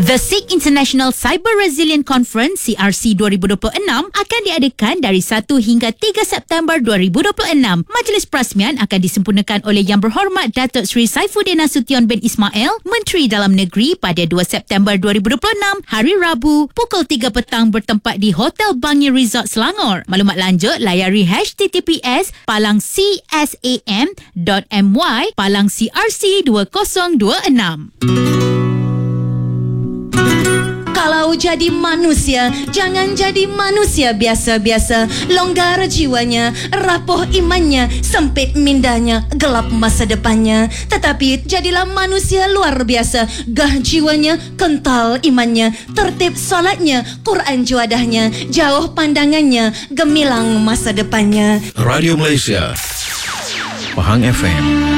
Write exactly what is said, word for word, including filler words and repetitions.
The S I C International Cyber Resilient Conference C R C dua ribu dua puluh enam akan diadakan dari satu hingga tiga September dua ribu dua puluh enam. Majlis perasmian akan disempurnakan oleh Yang Berhormat Datuk Seri Saifuddin Nasution bin Ismail, Menteri Dalam Negeri, pada dua September dua ribu dua puluh enam, hari Rabu, pukul tiga petang bertempat di Hotel Bangi Resort Selangor. Maklumat lanjut layari H T T P S palang c s a m dot m y palang C R C dua ribu dua puluh enam. Kalau jadi manusia, jangan jadi manusia biasa-biasa. Longgar jiwanya, rapuh imannya, sempit mindanya, gelap masa depannya. Tetapi jadilah manusia luar biasa. Gah jiwanya, kental imannya, tertib solatnya, Quran juadahnya, jauh pandangannya, gemilang masa depannya. Radio Malaysia, Pahang F M.